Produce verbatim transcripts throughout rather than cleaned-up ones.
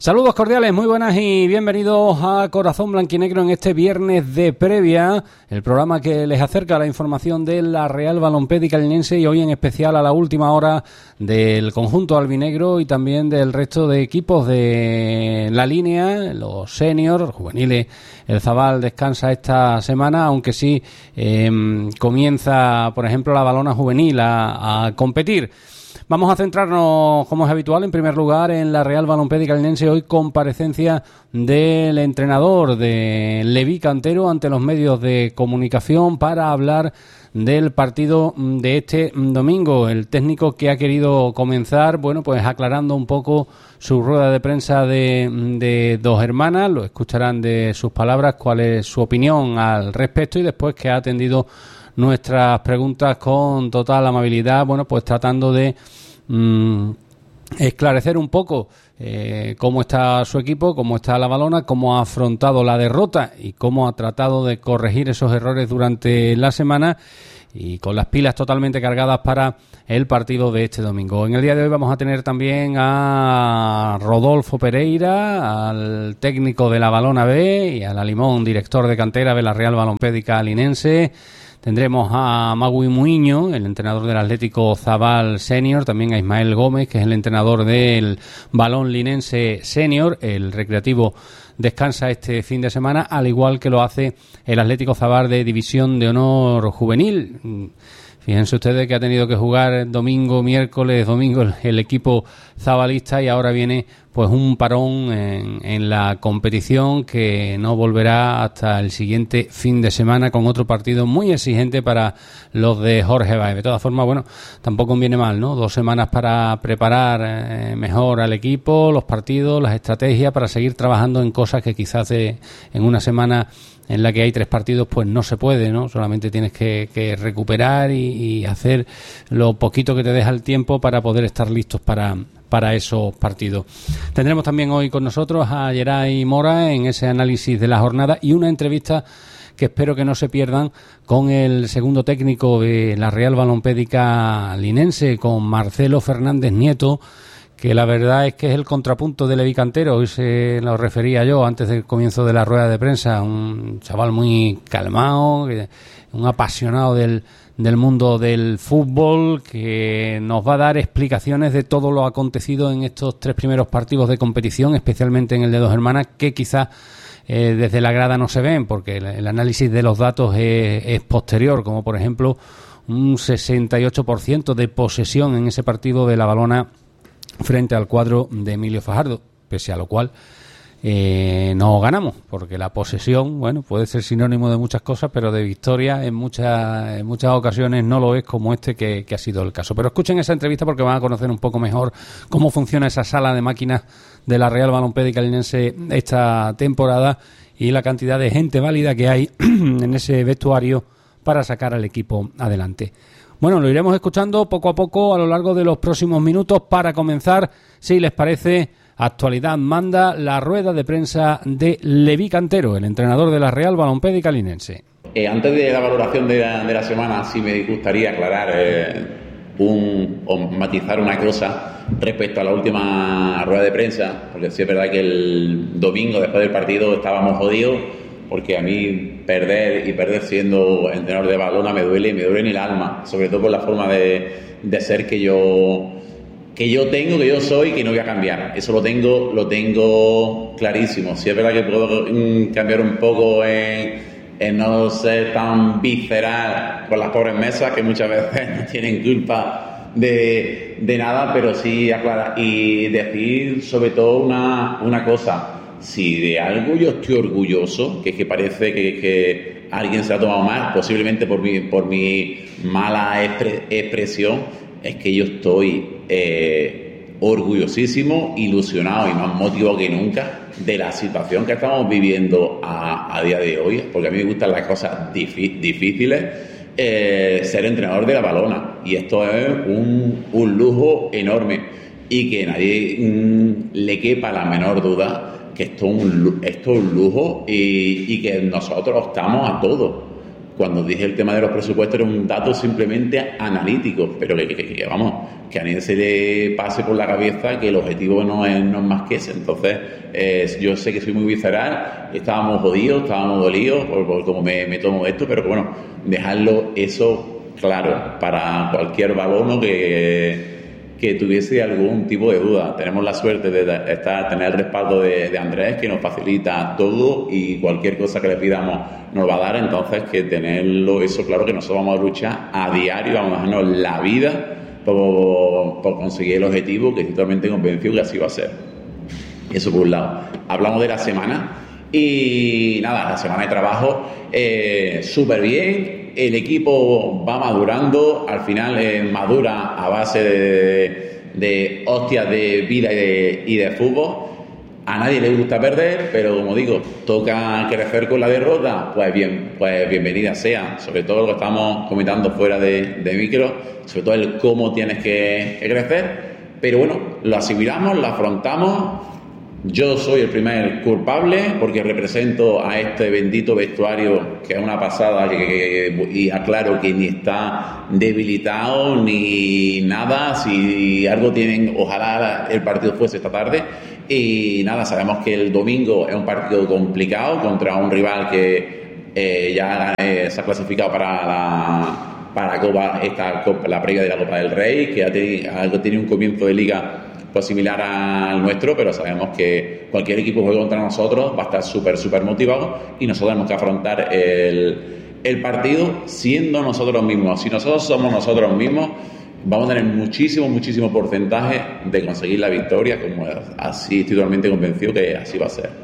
Saludos cordiales, muy buenas y bienvenidos a Corazón Blanquinegro en este viernes de previa, el programa que les acerca la información de la Real Balompédica Linense y hoy en especial a la última hora del conjunto albinegro y también del resto de equipos de la línea, los seniors, los juveniles. El Zabal descansa esta semana, aunque sí eh, comienza, por ejemplo, la Balona Juvenil a, a competir. Vamos a centrarnos, como es habitual, en primer lugar en la Real Balompédica Linense. Hoy comparecencia del entrenador de Leví Cantero ante los medios de comunicación para hablar del partido de este domingo. El técnico que ha querido comenzar, bueno, pues aclarando un poco su rueda de prensa de, de Dos Hermanas. Lo escucharán de sus palabras cuál es su opinión al respecto y después que ha atendido nuestras preguntas con total amabilidad, bueno, pues tratando de mmm, esclarecer un poco eh, cómo está su equipo, cómo está la Balona, cómo ha afrontado la derrota y cómo ha tratado de corregir esos errores durante la semana y con las pilas totalmente cargadas para el partido de este domingo. En el día de hoy vamos a tener también a Rodolfo Pereira, al técnico de la Balona B y a la Limón, director de cantera de la Real Balompédica Linense. Tendremos a Magui Muiño, el entrenador del Atlético Zabal Senior, también a Ismael Gómez, que es el entrenador del Balón Linense Senior. El Recreativo descansa este fin de semana, al igual que lo hace el Atlético Zabal de División de Honor Juvenil. Fíjense ustedes que ha tenido que jugar domingo, miércoles, domingo el, el equipo zabalista y ahora viene pues un parón en, en la competición que no volverá hasta el siguiente fin de semana con otro partido muy exigente para los de Jorge Báez. De todas formas, bueno, tampoco viene mal, ¿no? Dos semanas para preparar eh, mejor al equipo, los partidos, las estrategias, para seguir trabajando en cosas que quizás de, en una semana en la que hay tres partidos pues no se puede, ¿no? Solamente tienes que, que recuperar y, y hacer lo poquito que te deja el tiempo para poder estar listos para, para esos partidos. Tendremos también hoy con nosotros a Geray Mora en ese análisis de la jornada y una entrevista que espero que no se pierdan con el segundo técnico de la Real Balompédica Linense, con Marcelo Fernández Nieto, que la verdad es que es el contrapunto de Leví Cantero. Hoy se lo refería yo antes del comienzo de la rueda de prensa, un chaval muy calmado, un apasionado del, del mundo del fútbol, que nos va a dar explicaciones de todo lo acontecido en estos tres primeros partidos de competición, especialmente en el de Dos Hermanas, que quizás eh, desde la grada no se ven, porque el, el análisis de los datos es, es posterior, como por ejemplo un sesenta y ocho por ciento de posesión en ese partido de la Balona frente al cuadro de Emilio Fajardo, pese a lo cual eh, no ganamos, porque la posesión, bueno, puede ser sinónimo de muchas cosas, pero de victoria en muchas en muchas ocasiones no lo es, como este que, que ha sido el caso. Pero escuchen esa entrevista porque van a conocer un poco mejor cómo funciona esa sala de máquinas de la Real Balompédica Linense esta temporada y la cantidad de gente válida que hay en ese vestuario para sacar al equipo adelante. Bueno, lo iremos escuchando poco a poco a lo largo de los próximos minutos. Para comenzar, si les parece, actualidad manda la rueda de prensa de Leví Cantero, el entrenador de la Real Balompédica Linense. Eh, antes de la valoración de la, de la semana, sí me gustaría aclarar eh, un, o matizar una cosa respecto a la última rueda de prensa, porque sí es verdad que el domingo, después del partido, estábamos jodidos, porque a mí perder y perder siendo entrenador de Balona me duele, me duele en el alma, sobre todo por la forma de, de ser que yo que yo tengo, que yo soy, que no voy a cambiar. Eso lo tengo lo tengo clarísimo. Sí es verdad que puedo mm, cambiar un poco en, en no ser tan visceral con las pobres mesas, que muchas veces no tienen culpa de, de nada, pero sí aclarar y decir sobre todo una, una cosa. Si de algo yo estoy orgulloso, que es que parece que, que alguien se ha tomado mal, posiblemente por mi, por mi mala expre, expresión, es que yo estoy eh, orgullosísimo, ilusionado y más motivado que nunca de la situación que estamos viviendo a, a día de hoy, porque a mí me gustan las cosas difí, difíciles, eh, ser entrenador de la Balona, y esto es un, un lujo enorme, y que nadie mmm, le quepa la menor duda que esto es un, esto es un lujo y, y que nosotros optamos a todo. cuando dije el tema de los presupuestos era un dato simplemente analítico, pero que, que, que vamos, que a nadie se le pase por la cabeza que el objetivo no es, no es más que ese. Entonces, eh, yo sé que soy muy visceral, estábamos jodidos, estábamos dolidos por, por cómo me, me tomo esto, pero bueno, dejarlo eso claro para cualquier balón que que tuviese algún tipo de duda. Tenemos la suerte de estar, tener el respaldo de, de Andrés, que nos facilita todo y cualquier cosa que le pidamos nos va a dar. Entonces, que tenerlo eso claro, que nosotros vamos a luchar a diario, vamos a dejarnos la vida por, por conseguir el objetivo, que estoy totalmente convencido que así va a ser. Eso por un lado. Hablamos de la semana y nada, la semana de trabajo eh, súper bien. El equipo va madurando, al final eh, madura a base de, de hostias de vida y de, y de fútbol. A nadie le gusta perder, pero como digo, toca crecer con la derrota, pues bien, pues bienvenida sea. Sobre todo lo que estamos comentando fuera de, de micro, sobre todo el cómo tienes que, que crecer. Pero bueno, lo asimilamos, lo afrontamos. Yo soy el primer culpable porque represento a este bendito vestuario que es una pasada que, que, y aclaro que ni está debilitado ni nada. Si algo tienen, ojalá el partido fuese esta tarde. Y nada, sabemos que el domingo es un partido complicado contra un rival que eh, ya eh, se ha clasificado para la, para la Copa, esta Copa, la previa de la Copa del Rey, que ha tenido, ha tenido un comienzo de liga pues similar al nuestro, pero sabemos que cualquier equipo que juegue contra nosotros va a estar súper, súper motivado y nosotros tenemos que afrontar el, el partido siendo nosotros mismos. Si nosotros somos nosotros mismos, vamos a tener muchísimo, muchísimo porcentaje de conseguir la victoria, como así estoy totalmente convencido que así va a ser.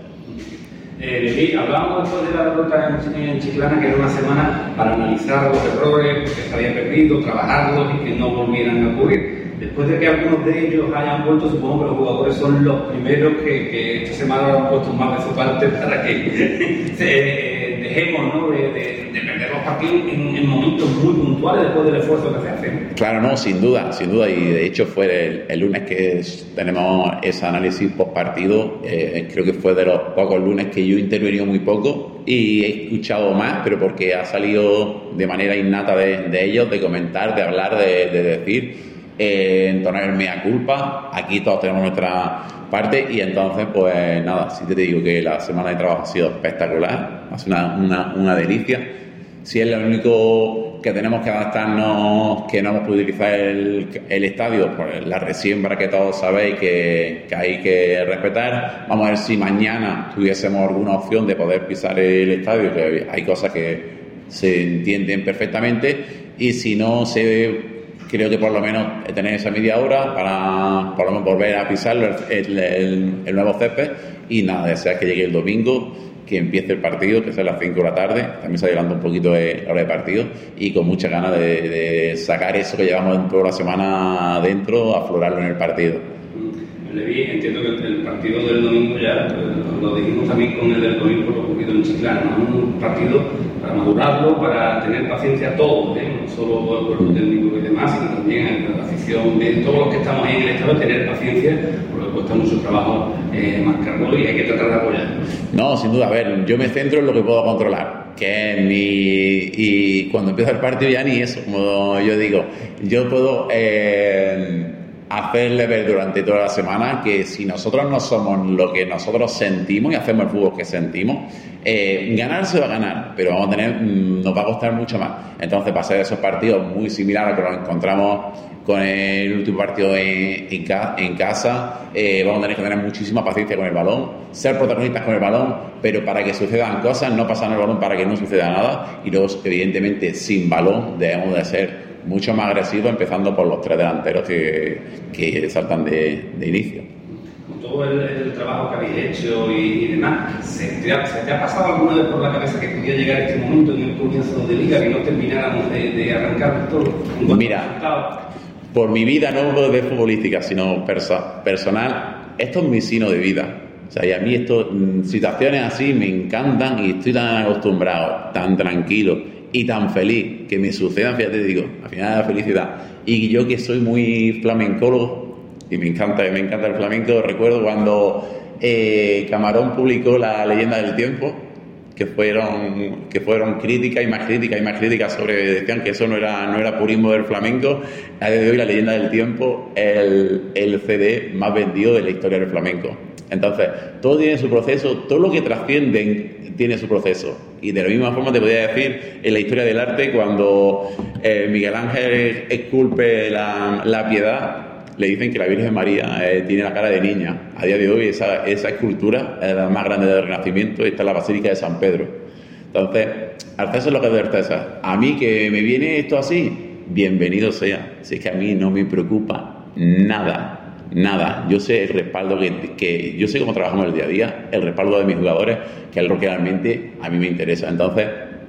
Eh, sí, hablábamos después de la derrota en, en Chiclana, que era una semana para analizar los errores que se habían perdido, trabajarlos y que no volvieran a ocurrir. Después de que algunos de ellos hayan vuelto, supongo que los jugadores son los primeros que, que esta semana han puesto más de su parte para que se, eh, dejemos, ¿no?, de, de, de perder los partidos en, en momentos muy puntuales después del esfuerzo que se hace. Claro, no, sin duda, sin duda, y de hecho fue el, el lunes que es, tenemos ese análisis post partido, eh, creo que fue de los pocos lunes que yo he intervenido muy poco y he escuchado más, pero porque ha salido de manera innata de, de ellos, de comentar, de hablar, de, de decir, eh, entonar el mea culpa. Aquí todos tenemos nuestra parte y entonces pues nada, sí te digo que la semana de trabajo ha sido espectacular, ha sido una, una, una delicia. Si es lo único que tenemos que adaptarnos, que no hemos podido utilizar el, el estadio, pues la resiembra que todos sabéis que, que hay que respetar. Vamos a ver si mañana tuviésemos alguna opción de poder pisar el estadio, que hay cosas que se entienden perfectamente, y si no, se, creo que por lo menos tener esa media hora para por lo menos volver a pisarlo, el, el, el nuevo césped, y nada, desear que llegue el domingo, que empiece el partido, que es a las cinco de la tarde, también se adelanta un poquito de la hora de partido, y con muchas ganas de, de sacar eso que llevamos toda la semana adentro, aflorarlo en el partido. Levi, entiendo que el partido del domingo ya, lo dijimos también con el del domingo, lo ocurrido en Chiclana, ¿no? Un partido para madurarlo, para tener paciencia todos, ¿eh? No solo el cuerpo técnico y demás, sino también la afición, de todos los que estamos ahí en el estado, tener paciencia, porque cuesta mucho trabajo eh, marcarlo y hay que tratar de apoyar. No, sin duda, a ver, yo me centro en lo que puedo controlar, que es mi... y cuando empieza el partido ya ni eso, como yo digo, yo puedo... Eh, hacerle ver durante toda la semana que si nosotros no somos lo que nosotros sentimos y hacemos el fútbol que sentimos, eh, ganar se va a ganar, pero vamos a tener, nos va a costar mucho más. Entonces, para hacer esos partidos muy similares a los que nos encontramos con el último partido en, en, ca, en casa, eh, vamos a tener que tener muchísima paciencia con el balón, ser protagonistas con el balón, pero para que sucedan cosas, no pasar el balón para que no suceda nada, y luego, evidentemente, sin balón debemos de ser mucho más agresivo, empezando por los tres delanteros que, que saltan de, de inicio. Con todo el, el trabajo que habéis hecho y, y demás, ¿se te, ha, ¿se te ha pasado alguna vez por la cabeza que podía llegar este momento en el comienzo de liga, que no termináramos de, de arrancar todo? Mira, por mi vida, no de futbolística, sino perso- personal, esto es mi sino de vida. O sea, y a mí esto, situaciones así me encantan y estoy tan acostumbrado, tan tranquilo y tan feliz que me sucedan, fíjate, te digo, al final de la felicidad. Y yo que soy muy flamencólogo y me encanta, me encanta el flamenco, recuerdo cuando eh, Camarón publicó La leyenda del tiempo, que que fueron que fueron críticas y más críticas y más críticas sobre, decían que eso no era no era purismo del flamenco. A día de hoy La leyenda del tiempo es el, el C D más vendido de la historia del flamenco. Entonces, todo tiene su proceso, todo lo que trasciende tiene su proceso. Y de la misma forma te podría decir en la historia del arte, cuando eh, Miguel Ángel esculpe la, la Piedad, le dicen que la Virgen María eh, tiene la cara de niña. A día de hoy esa, esa escultura es la más grande del Renacimiento y está en la Basílica de San Pedro. Entonces, al César lo que es del César. A mí que me viene esto así, bienvenido sea. Si es que a mí no me preocupa nada. Nada, yo sé el respaldo que, que yo sé cómo trabajamos el día a día, el respaldo de mis jugadores, que es lo que realmente a mí me interesa. Entonces,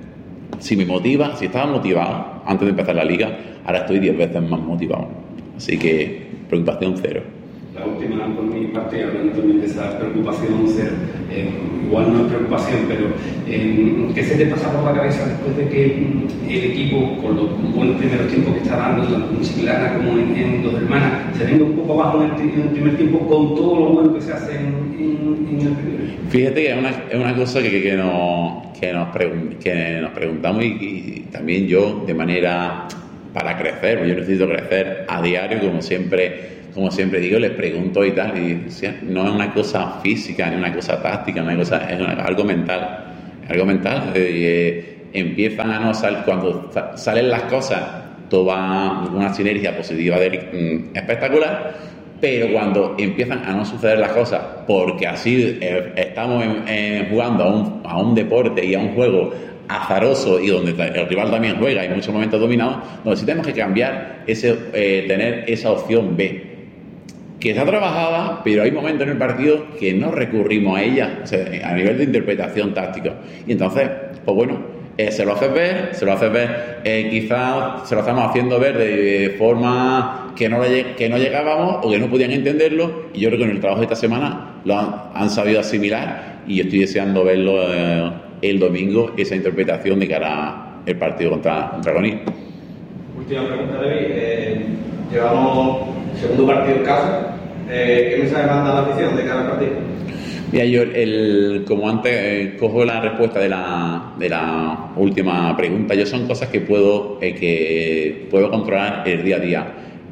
si me motiva, si estaba motivado antes de empezar la liga, ahora estoy diez veces más motivado. Así que preocupación cero. La última por mi parte, hablando también de esa preocupación cero, eh, igual no es preocupación, pero eh, ¿qué se te pasa por la cabeza después de que el equipo, con los buenos primeros tiempos que está dando, tanto en Chiclana como en, en Dos Hermanas, se venga un poco abajo en el, en el primer tiempo con todo lo bueno que se hace en, en, en el primero? Fíjate que es una, es una cosa que, que, que, nos, que, nos pregun- que nos preguntamos y, y también yo de manera para crecer, porque yo necesito crecer a diario, como siempre como siempre digo, les pregunto y tal, y no es una cosa física, ni una cosa táctica, una cosa, es una, algo mental, algo mental, eh, empiezan a no salir, cuando salen las cosas, todo va una sinergia positiva de, mm, espectacular, pero cuando empiezan a no suceder las cosas, porque así eh, estamos en, en, jugando a un, a un deporte y a un juego azaroso y donde el rival también juega y en muchos momentos dominados, donde sí tenemos que cambiar ese, eh, tener esa opción B, que está trabajada, pero hay momentos en el partido que no recurrimos a ella, o sea, a nivel de interpretación táctica. Y entonces, pues bueno, eh, se lo haces ver, se lo haces ver, eh, quizás se lo estamos haciendo ver de forma que no, le, que no llegábamos o que no podían entenderlo, y yo creo que en el trabajo de esta semana lo han, han sabido asimilar, y yo estoy deseando verlo eh, el domingo, esa interpretación de cara al partido contra, contra Goní. Última pregunta, David. Eh, llevamos segundo partido en casa. Eh, ¿Qué mensaje manda la afición de cara al partido? Mira, yo, el, como antes, eh, cojo la respuesta de la, de la última pregunta. Yo son cosas que puedo, eh, que puedo controlar el día a día.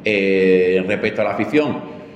Eh, respecto a la afición,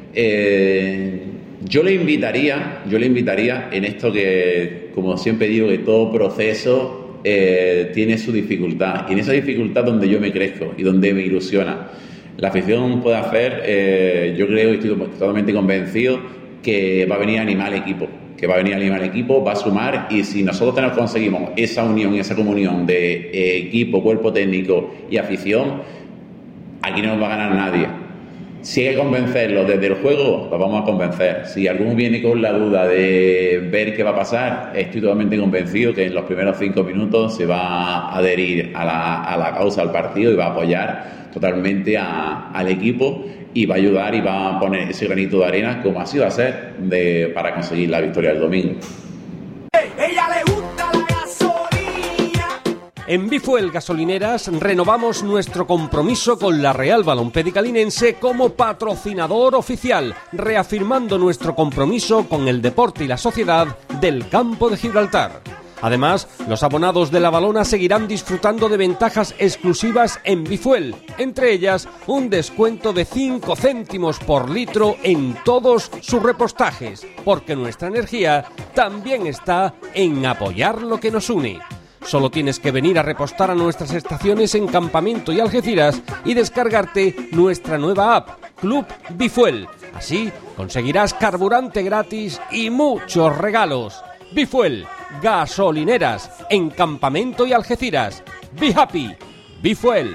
eh, yo le invitaría, yo le invitaría en esto que, como siempre digo, que todo proceso eh, tiene su dificultad. Y en esa dificultad donde yo me crezco y donde me ilusiona. La afición puede hacer, eh, yo creo y estoy totalmente convencido que va a venir a animar al equipo, que va a venir a animar al equipo, va a sumar, y si nosotros tenemos, conseguimos esa unión y esa comunión de eh, equipo, cuerpo técnico y afición, aquí no nos va a ganar nadie. Si hay que convencerlo desde el juego, lo vamos a convencer. Si alguno viene con la duda de ver qué va a pasar, estoy totalmente convencido que en los primeros cinco minutos se va a adherir a la, a la causa, al partido, y va a apoyar totalmente a, al equipo, y va a ayudar y va a poner ese granito de arena, como así va a ser, de, para conseguir la victoria del domingo. Ella le gusta la gasolina. En Bifuel Gasolineras renovamos nuestro compromiso con la Real Balompédica Linense como patrocinador oficial, reafirmando nuestro compromiso con el deporte y la sociedad del Campo de Gibraltar. Además, los abonados de La Balona seguirán disfrutando de ventajas exclusivas en Bifuel, entre ellas un descuento de cinco céntimos por litro en todos sus repostajes, porque nuestra energía también está en apoyar lo que nos une. Solo tienes que venir a repostar a nuestras estaciones en Campamento y Algeciras y descargarte nuestra nueva app, Club Bifuel. Así conseguirás carburante gratis y muchos regalos. Bifuel Gasolineras en Campamento y Algeciras. Be happy, Bifuel.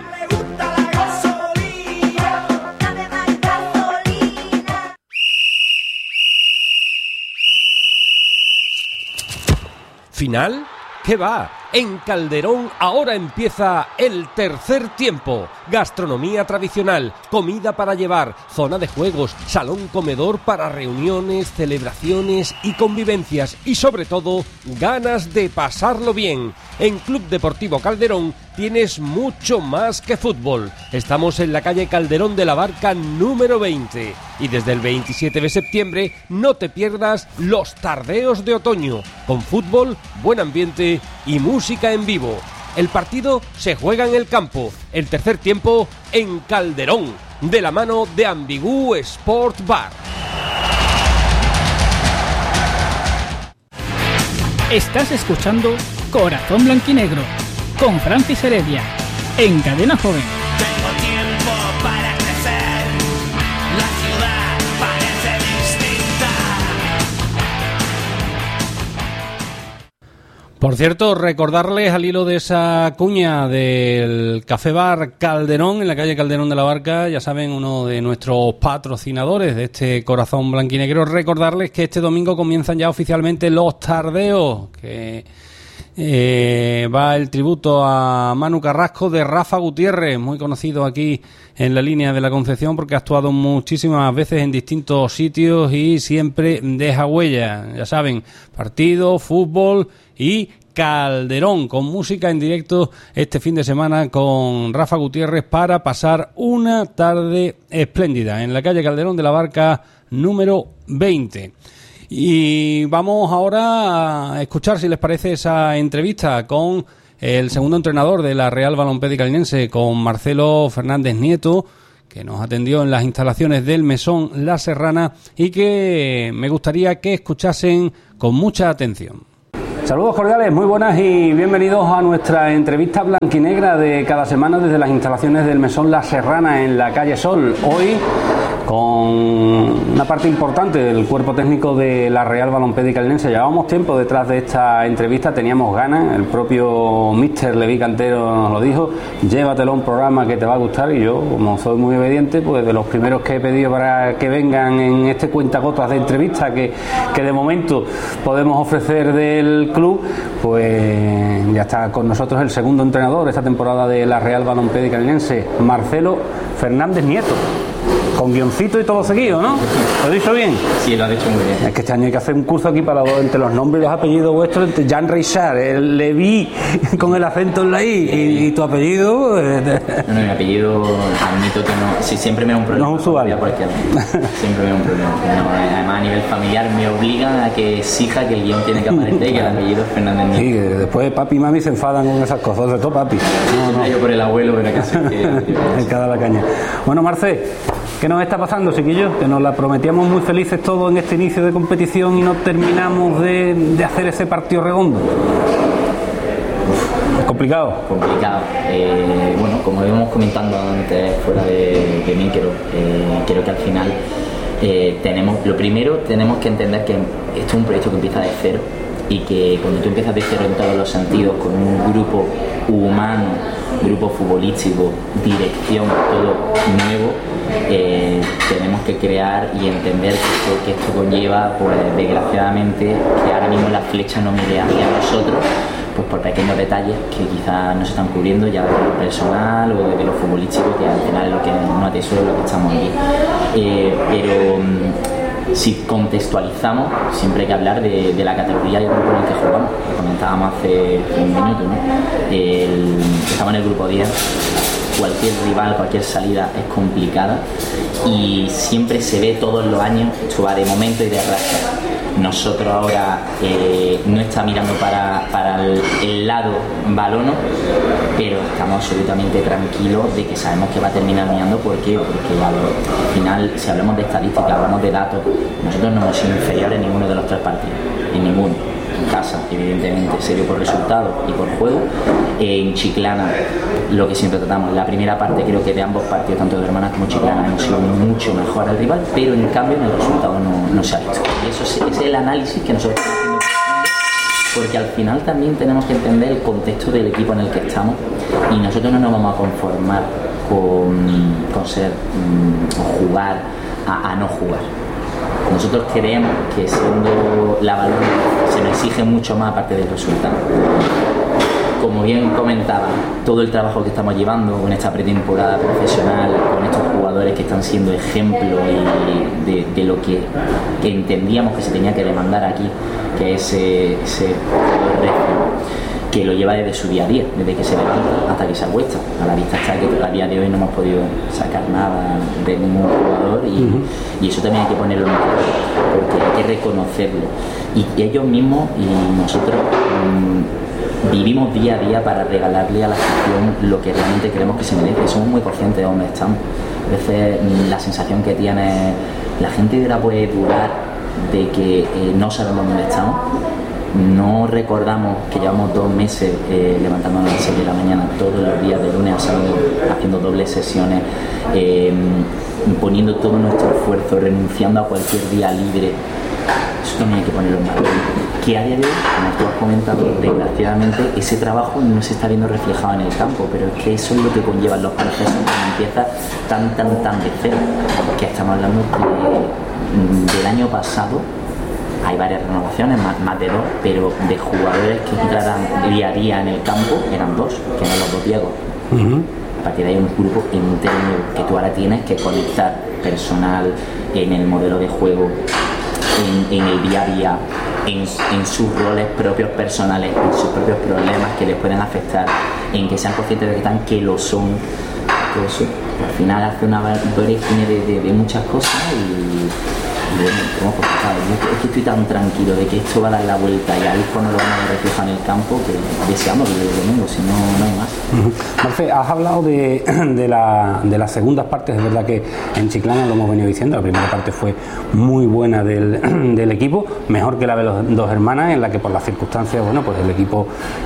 ¿Final? ¿Qué va? En Calderón ahora empieza el tercer tiempo. Gastronomía tradicional, comida para llevar, zona de juegos, salón comedor para reuniones, celebraciones y convivencias y sobre todo ganas de pasarlo bien. En Club Deportivo Calderón tienes mucho más que fútbol. Estamos en la calle Calderón de la Barca número veinte y desde el veintisiete de septiembre no te pierdas los tardeos de otoño con fútbol, buen ambiente y música en vivo. El partido se juega en el campo, el tercer tiempo en Calderón, de la mano de Ambigú Sport Bar. Estás escuchando Corazón Blanquinegro con Francis Heredia en Cadena Joven. Tengo tiempo para crecer, la ciudad parece distinta. Por cierto, recordarles al hilo de esa cuña del Café Bar Calderón, en la calle Calderón de la Barca, ya saben, uno de nuestros patrocinadores de este Corazón Blanquinegro, recordarles que este domingo comienzan ya oficialmente los tardeos, que eh, va el tributo a Manu Carrasco de Rafa Gutiérrez, muy conocido aquí en la línea de la Concepción porque ha actuado muchísimas veces en distintos sitios y siempre deja huella, ya saben, partido, fútbol y Calderón, con música en directo este fin de semana con Rafa Gutiérrez para pasar una tarde espléndida en la calle Calderón de la Barca número veinte. Y vamos ahora a escuchar, si les parece, esa entrevista con el segundo entrenador de la Real Balompédica Linense, con Marcelo Fernández Nieto, que nos atendió en las instalaciones del Mesón La Serrana y que me gustaría que escuchasen con mucha atención. Saludos cordiales, muy buenas y bienvenidos a nuestra entrevista blanquinegra de cada semana desde las instalaciones del Mesón La Serrana en la calle Sol. Hoy con una parte importante del cuerpo técnico de la Real Balompédica Linense. Llevábamos tiempo detrás de esta entrevista, teníamos ganas, el propio míster Leví Cantero nos lo dijo, llévatelo a un programa que te va a gustar, y yo, como soy muy obediente, pues de los primeros que he pedido para que vengan en este cuentagotas de entrevista que, que de momento podemos ofrecer del club, pues ya está con nosotros el segundo entrenador esta temporada de la Real Balompédica Linense, Marcelo Fernández Nieto. Con guioncito y todo seguido, ¿no? ¿Lo he dicho bien? Sí, lo has dicho muy bien. Es que este año hay que hacer un curso aquí para los, entre los nombres y los apellidos vuestros, entre Jan Reixar, el Leví con el acento en la I, y, y tu apellido. Eh, no, no, mi apellido, admito que no. Sí, siempre me da un problema. No es usual. Porque siempre me da un problema. No, además, a nivel familiar me obligan a que exija que el guión tiene que aparecer y que el apellido es Fernández Nieto. Sí, que después papi y mami se enfadan con esas cosas, sobre todo papi. No, no. Yo por el abuelo, pero casi. En cada la caña. Bueno, Marce, ¿qué nos está pasando, chiquillos? Que nos la prometíamos muy felices todos en este inicio de competición y no terminamos de, de hacer ese partido redondo. ¿Es complicado? Complicado. Eh, bueno, como íbamos comentando antes fuera de, de micro, eh, creo que al final eh, tenemos, lo primero tenemos que entender que esto es un proyecto que empieza de cero y que cuando tú empiezas de cero en todos los sentidos, con un grupo humano, grupo futbolístico, dirección, todo nuevo, eh, tenemos que crear y entender que esto, que esto conlleva, pues desgraciadamente, que ahora mismo la flecha no mire hacia nosotros, pues por pequeños detalles que quizás no se están cubriendo ya de lo personal o de lo futbolístico, que al final es lo que nos atesora lo que estamos aquí. Eh, pero si contextualizamos, siempre hay que hablar de, de la categoría y el grupo en el que jugamos. Lo comentábamos hace un minuto, ¿no? El, estamos en el grupo diez, cualquier rival, cualquier salida es complicada y siempre se ve todos los años, esto va de momento y de racha. Nosotros ahora eh, no está mirando para, para el, el lado balono, pero estamos absolutamente tranquilos de que sabemos que va a terminar mirando. ¿Por qué? Porque al final, si hablamos de estadística, hablamos de datos, nosotros no hemos sido inferiores en ninguno de los tres partidos, en ninguno. En casa, evidentemente, serio por resultados y por juego. En Chiclana, lo que siempre tratamos, la primera parte creo que de ambos partidos, tanto de Hermanas como Chiclana, hemos sido mucho mejor al rival, pero en cambio en el resultado no, no se ha visto. Y eso es, ese es el análisis que nosotros estamos haciendo, porque al final también tenemos que entender el contexto del equipo en el que estamos y nosotros no nos vamos a conformar con, con ser o jugar a, a no jugar. Nosotros creemos que siendo la balón se nos exige mucho más aparte del resultado. como bien comentaba, todo el trabajo que estamos llevando con esta pretemporada profesional, con estos jugadores que están siendo ejemplo y de, de lo que, que entendíamos que se tenía que demandar aquí, que es ese, ese que lo lleva desde su día a día, desde que se levanta hasta que se acuesta. A la vista está que a día de hoy no hemos podido sacar nada de ningún jugador y, uh-huh. y eso también hay que ponerlo en claro, porque hay que reconocerlo. Y, y ellos mismos y nosotros mmm, vivimos día a día para regalarle a la afición lo que realmente creemos que se merece. Somos muy conscientes de dónde estamos. A veces mmm, la sensación que tiene la gente de la puede dudar de que eh, no sabemos dónde estamos. No recordamos que llevamos dos meses eh, levantándonos a las seis de la mañana todos los días de lunes a sábado, haciendo dobles sesiones, eh, poniendo todo nuestro esfuerzo, renunciando a cualquier día libre. Eso también hay que ponerlo en valor. Que a día de hoy, como tú has comentado, desgraciadamente ese trabajo no se está viendo reflejado en el campo, pero es que eso es lo que conllevan los procesos cuando empieza tan, tan, tan de cero. Que estamos hablando de, del año pasado. Hay varias renovaciones, más, más de dos, pero de jugadores que entraran día a día en el campo eran dos, que eran los dos Diego. Uh-huh. A partir de ahí un grupo interno que tú ahora tienes que conectar personal en el modelo de juego, en, en el día a día, en, en sus roles propios personales, en sus propios problemas que les pueden afectar, en que sean conscientes de que están, que lo son. Todo eso al final hace una vorágine de, de, de muchas cosas y bueno, ¿cómo? Porque, claro, es que estoy tan tranquilo de que esto va a dar la vuelta y ahí cuando lo vamos a reflejar en el campo que deseamos que el domingo, si no, no hay más. Uh-huh. Marce, has hablado de, de, la, de las segundas partes. Es verdad que en Chiclana lo hemos venido diciendo, la primera parte fue muy buena del, del equipo, mejor que la de los dos hermanas, en la que por las circunstancias, bueno, pues el equipo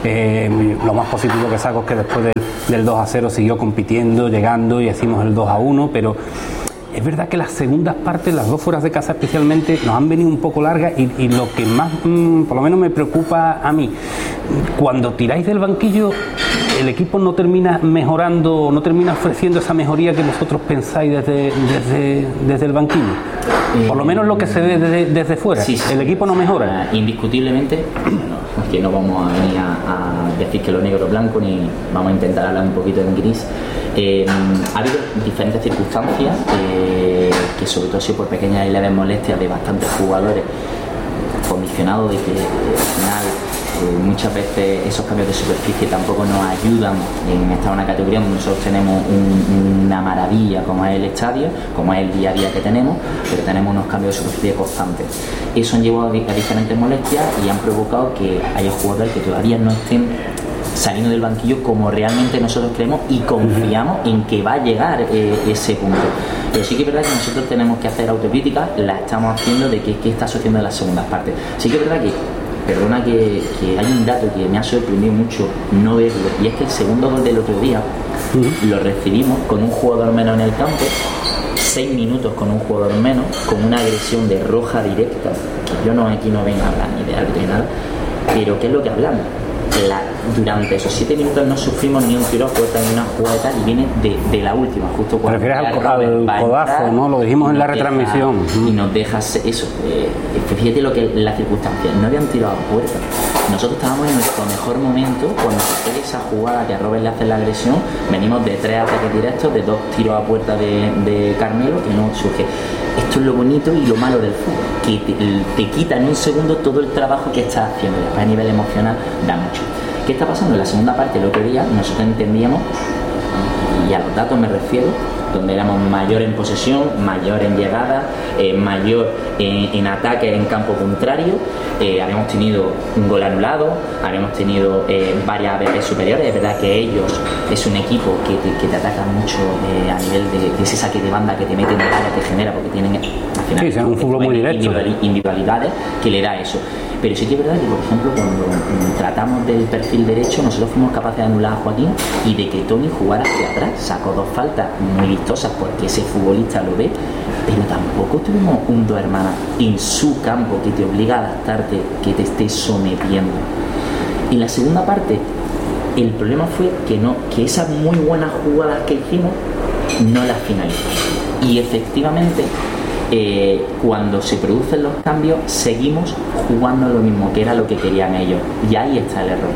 eh, lo más positivo que saco es que después del, del dos a cero siguió compitiendo, llegando y hicimos el dos a uno, pero es verdad que las segundas partes, las dos fueras de casa especialmente, nos han venido un poco largas y, y lo que más, mmm, por lo menos me preocupa a mí, cuando tiráis del banquillo, el equipo no termina mejorando, no termina ofreciendo esa mejoría que vosotros pensáis desde, desde, desde el banquillo. Por lo menos lo que se ve desde, desde fuera, sí, sí. El equipo no mejora. Indiscutiblemente, no, es que no vamos a venir a, a decir que lo negro es blanco, ni vamos a intentar hablar un poquito en gris. Eh, ha habido diferentes circunstancias eh, que sobre todo ha sido por pequeñas y leves molestias de bastantes jugadores condicionados de que al final eh, muchas veces esos cambios de superficie tampoco nos ayudan en estar en una categoría donde nosotros tenemos un, una maravilla como es el estadio, como es el día a día que tenemos, pero tenemos unos cambios de superficie constantes. Eso han llevado a diferentes molestias y han provocado que haya jugadores que todavía no estén saliendo del banquillo como realmente nosotros creemos y confiamos en que va a llegar eh, ese punto. Pero sí que es verdad que nosotros tenemos que hacer autocrítica, la estamos haciendo de que, que está sucediendo en las segundas partes. Sí que es verdad que, perdona que, que hay un dato que me ha sorprendido mucho no verlo, y es que el segundo gol del otro día uh-huh. lo recibimos con un jugador menos en el campo, seis minutos con un jugador menos, con una agresión de roja directa, que yo no aquí no vengo a hablar ni de árbitro ni nada, pero ¿qué es lo que hablamos? La, durante esos siete minutos no sufrimos ni un tiro a puerta ni una jugada y tal, y viene de, de la última, justo cuando te refieres al, al codazo, entrar, ¿no? Lo dijimos en la retransmisión deja, y nos dejas eso, eh, fíjate lo que la circunstancia, no habían tirado a puerta, nosotros estábamos en nuestro mejor momento cuando se hace esa jugada que a Robert le hace la agresión, venimos de tres ataques directos, de dos tiros a puerta de, de Carmelo que no surge. Esto es lo bonito y lo malo del fútbol, que te, te quita en un segundo todo el trabajo que estás haciendo, después a nivel emocional da mucho. ¿Qué está pasando? En la segunda parte del otro día nosotros entendíamos, y a los datos me refiero, donde éramos mayor en posesión, mayor en llegada, eh, mayor en, en ataque en campo contrario, eh, habíamos tenido un gol anulado, habíamos tenido eh, varias veces superiores. Es verdad que ellos es un equipo que te, que te ataca mucho eh, a nivel de, de ese saque de banda que te mete en el área, que genera, porque tienen al final sí, es un fútbol muy directo, individualidades que le da eso. Pero sí que es verdad que, por ejemplo, cuando tratamos del perfil derecho, nosotros fuimos capaces de anular a Joaquín y de que Tony jugara hacia atrás. Sacó dos faltas muy vistosas porque ese futbolista lo ve, pero tampoco tuvimos un dos hermanas en su campo que te obliga a adaptarte, que te esté sometiendo. En la segunda parte, el problema fue que, no, que esas muy buenas jugadas que hicimos no las finalizamos. Y efectivamente, Eh, cuando se producen los cambios seguimos jugando lo mismo, que era lo que querían ellos, y ahí está el error.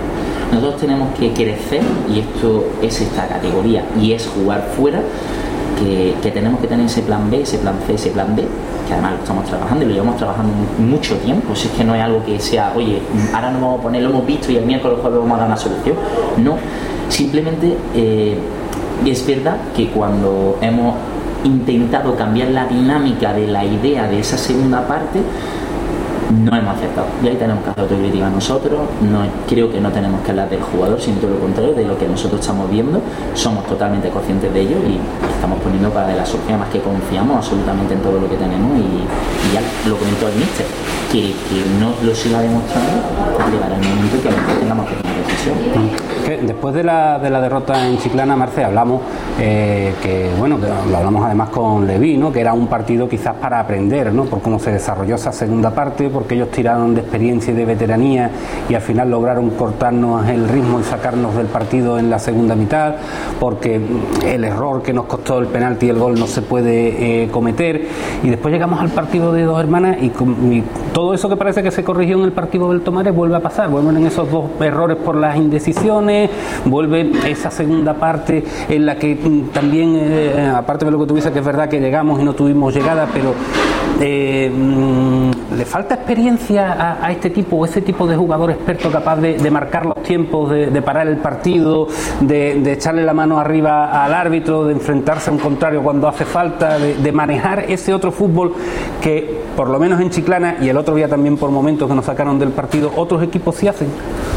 Nosotros tenemos que crecer y esto es esta categoría y es jugar fuera, que, que tenemos que tener ese plan B, ese plan C, ese plan D, que además lo estamos trabajando y lo llevamos trabajando mucho tiempo. Si es que no es algo que sea, oye, ahora nos vamos a poner, lo hemos visto y el miércoles jueves vamos a dar una solución. No, simplemente eh, es verdad que cuando hemos intentado cambiar la dinámica de la idea de esa segunda parte, no hemos acertado. Y ahí tenemos que hacer autocrítica nosotros. No, creo que no tenemos que hablar del jugador, sino todo lo contrario, de lo que nosotros estamos viendo. Somos totalmente conscientes de ello y estamos poniendo para de la solución, además que confiamos absolutamente en todo lo que tenemos y, y ya lo comentó el míster, que, que no lo siga demostrando, llegará el momento que nosotros tengamos que tomar decisión. Que después de la, de la derrota en Chiclana, Marce, hablamos eh, que, bueno, que lo hablamos además con Leví, ¿no? Que era un partido quizás para aprender, ¿no? Por cómo se desarrolló esa segunda parte, porque ellos tiraron de experiencia y de veteranía y al final lograron cortarnos el ritmo y sacarnos del partido en la segunda mitad, porque el error que nos costó el penalti y el gol no se puede eh, cometer, y después llegamos al partido de Dos Hermanas y, y todo eso que parece que se corrigió en el partido del Tomares vuelve a pasar, vuelven en esos dos errores por las indecisiones, vuelve esa segunda parte en la que también, eh, aparte de lo que tú dices, que es verdad que llegamos y no tuvimos llegada, pero eh, le falta experiencia a, a este tipo, ese tipo de jugador experto capaz de, de marcar los tiempos, de, de parar el partido, de, de echarle la mano arriba al árbitro, de enfrentarse a un contrario cuando hace falta, de, de manejar ese otro fútbol que por lo menos en Chiclana y el otro día también por momentos que nos sacaron del partido otros equipos sí hacen.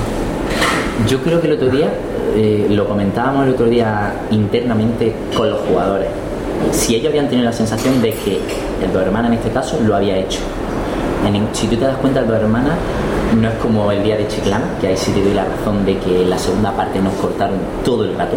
Yo creo que el otro día, eh, lo comentábamos el otro día internamente con los jugadores, si ellos habían tenido la sensación de que el Dos Hermanas en este caso lo había hecho. En, si tú te das cuenta, el Dos Hermanas no es como el día de Chiclana, que ahí sí te doy la razón de que en la segunda parte nos cortaron todo el rato,